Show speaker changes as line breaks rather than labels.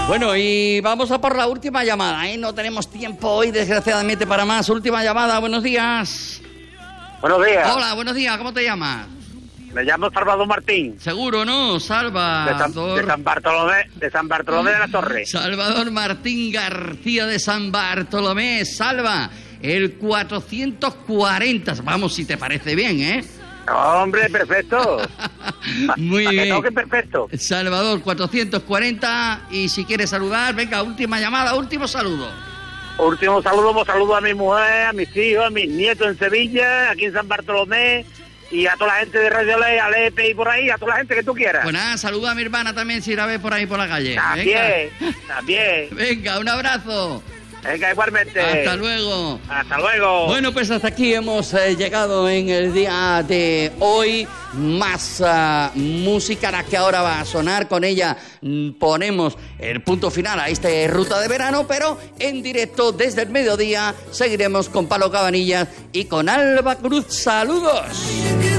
Bueno, y vamos a por la última llamada, ¿eh? No tenemos tiempo hoy, desgraciadamente, para más. Última llamada, buenos días.
Buenos días.
Hola, buenos días, ¿cómo te llamas?
Me llamo Salvador Martín.
Seguro, ¿no? Salvador.
De San Bartolomé de la Torre.
Salvador Martín García de San Bartolomé. Salva, el 440. Vamos, si te parece bien, ¿eh?
Hombre, perfecto.
Muy bien.
Que toque perfecto.
Salvador, 440. Y si quieres saludar, venga, última llamada, último saludo.
Último saludo a mi mujer, a mis hijos, a mis nietos en Sevilla, aquí en San Bartolomé, y a toda la gente de Radio Ley, a Lepe y por ahí, a toda la gente que tú quieras.
Pues nada, saluda a mi hermana también si la ves por ahí por la calle.
También.
Venga, un abrazo.
Venga, igualmente.
Hasta luego.
Hasta luego.
Bueno, pues hasta aquí hemos llegado en el día de hoy. Más música la que ahora va a sonar. Con ella ponemos el punto final a esta ruta de verano, pero en directo desde el mediodía seguiremos con Palo Cabanillas y con Alba Cruz. ¡Saludos!